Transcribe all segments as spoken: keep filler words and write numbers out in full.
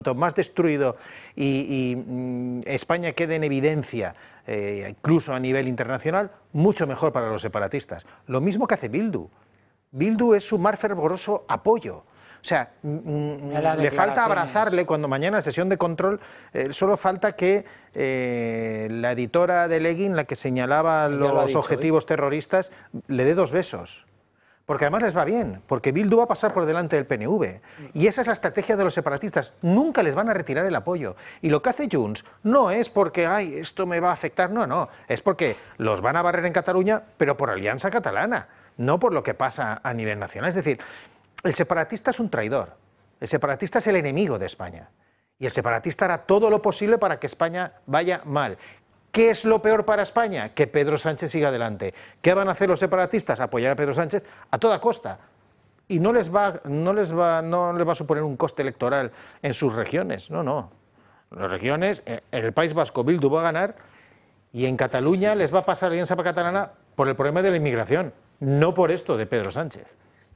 Cuanto más destruido y, y mm, España quede en evidencia, eh, incluso a nivel internacional, mucho mejor para los separatistas. Lo mismo que hace Bildu. Bildu es su más fervoroso apoyo. O sea, mm, le falta abrazarle cuando mañana en sesión de control, eh, solo falta que eh, la editora de Leguín, la que señalaba los objetivos terroristas, le dé dos besos. Porque además les va bien, porque Bildu va a pasar por delante del P N V. Y esa es la estrategia de los separatistas. Nunca les van a retirar el apoyo. Y lo que hace Junts no es porque, ay, esto me va a afectar, no, no. Es porque los van a barrer en Cataluña, pero por alianza catalana, no por lo que pasa a nivel nacional. Es decir, el separatista es un traidor. El separatista es el enemigo de España. Y el separatista hará todo lo posible para que España vaya mal. ¿Qué es lo peor para España? Que Pedro Sánchez siga adelante. ¿Qué van a hacer los separatistas? Apoyar a Pedro Sánchez a toda costa. Y no les va, no les va, no les va a suponer un coste electoral en sus regiones. No, no. En las regiones, en el País Vasco, Bildu va a ganar y en Cataluña les va a pasar la alianza catalana por el problema de la inmigración, no por esto de Pedro Sánchez.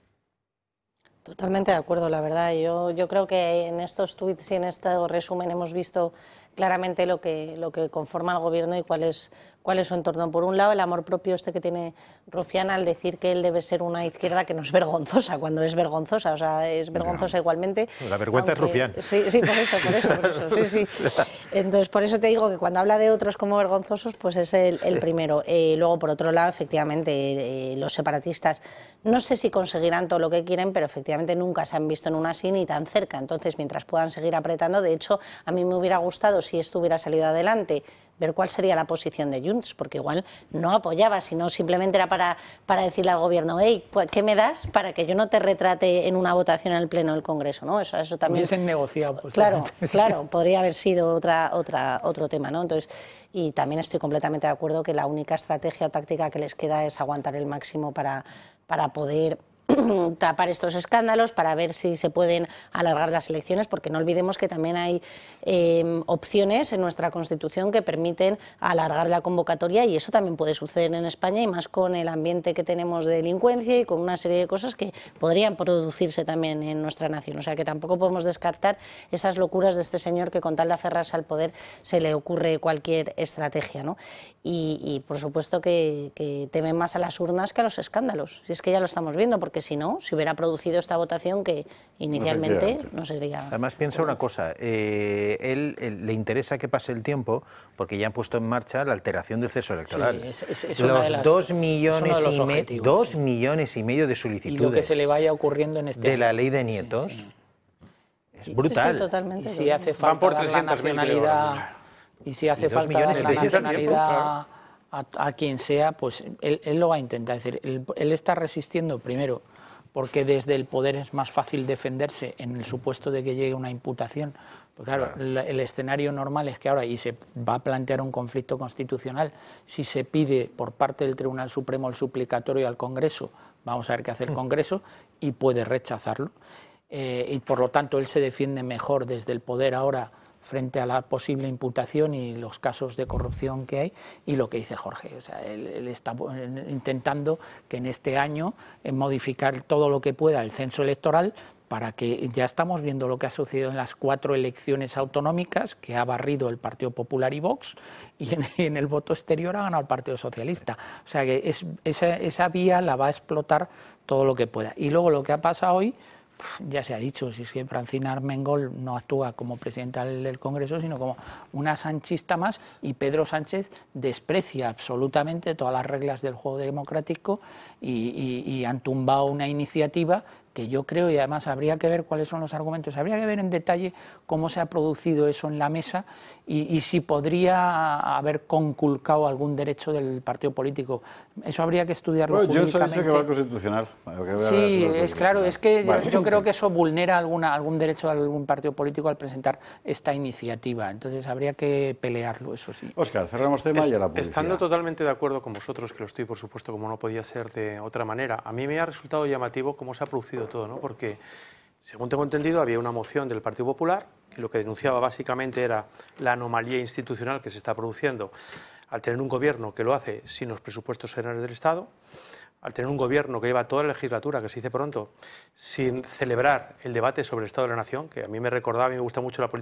Totalmente de acuerdo, la verdad. Yo, yo creo que en estos tuits y en este resumen hemos visto claramente lo que, lo que conforma el gobierno y cuál es, cuál es su entorno. Por un lado, el amor propio este que tiene Rufián al decir que él debe ser una izquierda que no es vergonzosa, cuando es vergonzosa, o sea, es vergonzosa no. igualmente. La vergüenza aunque, es Rufián. Sí, sí, por eso, por eso, por eso, sí, sí. Entonces, por eso te digo que cuando habla de otros como vergonzosos, pues es el, el primero. Eh, luego, por otro lado, efectivamente, eh, los separatistas, no sé si conseguirán todo lo que quieren, pero efectivamente nunca se han visto en una así ni tan cerca. Entonces, mientras puedan seguir apretando, de hecho, a mí me hubiera gustado, si esto hubiera salido adelante, ver cuál sería la posición de Junts, porque igual no apoyaba, sino simplemente era para, para decirle al gobierno, hey, ¿qué me das para que yo no te retrate en una votación en el Pleno del Congreso? ¿No? Eso, eso también... Hubiesen negociado. Pues, claro, claro, podría haber sido otra, otra, otro tema, ¿no? Entonces, y también estoy completamente de acuerdo que la única estrategia o táctica que les queda es aguantar el máximo para, para poder tapar estos escándalos, para ver si se pueden alargar las elecciones, porque no olvidemos que también hay eh, opciones en nuestra Constitución que permiten alargar la convocatoria y eso también puede suceder en España y más con el ambiente que tenemos de delincuencia y con una serie de cosas que podrían producirse también en nuestra nación. O sea que tampoco podemos descartar esas locuras de este señor que con tal de aferrarse al poder se le ocurre cualquier estrategia, ¿no? Y, y por supuesto que, que temen más a las urnas que a los escándalos. Si es que ya lo estamos viendo, porque si no, si hubiera producido esta votación que inicialmente no sería... Además piensa una cosa, eh, él, él le interesa que pase el tiempo porque ya han puesto en marcha la alteración del censo electoral. Sí, es, es, es los las, dos, millones los y me, dos sí. millones y medio de solicitudes y lo que se le vaya ocurriendo en este de año. la ley de nietos sí, sí. es brutal. Sí, sí, totalmente. Y si hace falta dar la nacionalidad, y si hace falta dar la nacionalidad a, a quien sea, pues él, él lo va a intentar. Es decir, él, él está resistiendo primero porque desde el poder es más fácil defenderse en el supuesto de que llegue una imputación. Pues claro, claro. El, el escenario normal es que ahora, y se va a plantear un conflicto constitucional, si se pide por parte del Tribunal Supremo el suplicatorio al Congreso, vamos a ver qué hace el Congreso, y puede rechazarlo. Eh, y por lo tanto él se defiende mejor desde el poder ahora frente a la posible imputación y los casos de corrupción que hay, y lo que dice Jorge, o sea, él, él está intentando que en este año eh, modificar todo lo que pueda el censo electoral para que ya estamos viendo lo que ha sucedido en las cuatro elecciones autonómicas, que ha barrido el Partido Popular y Vox, y en, en el voto exterior ha ganado el Partido Socialista. O sea que es, esa, esa vía la va a explotar todo lo que pueda. Y luego lo que ha pasado hoy, ya se ha dicho, si es que Francina Armengol no actúa como presidenta del Congreso, sino como una sanchista más, y Pedro Sánchez desprecia absolutamente todas las reglas del juego democrático y, y, y han tumbado una iniciativa que yo creo, y además habría que ver cuáles son los argumentos, habría que ver en detalle cómo se ha producido eso en la mesa y, y si podría haber conculcado algún derecho del partido político. Eso habría que estudiarlo bueno, jurídicamente. Yo sé que va al Constitucional. Que sí, es claro, es que vale. yo, yo creo que eso vulnera alguna, algún derecho de algún partido político al presentar esta iniciativa. Entonces habría que pelearlo, eso sí. Óscar, cerramos tema es, y a la publicidad. Estando totalmente de acuerdo con vosotros, que lo estoy, por supuesto, como no podía ser de otra manera, a mí me ha resultado llamativo cómo se ha producido todo, ¿no? Porque, según tengo entendido, había una moción del Partido Popular que lo que denunciaba básicamente era la anomalía institucional que se está produciendo al tener un gobierno que lo hace sin los presupuestos generales del Estado, al tener un gobierno que lleva toda la legislatura, que se dice pronto, sin celebrar el debate sobre el Estado de la Nación, que a mí me recordaba, a mí me gusta mucho la política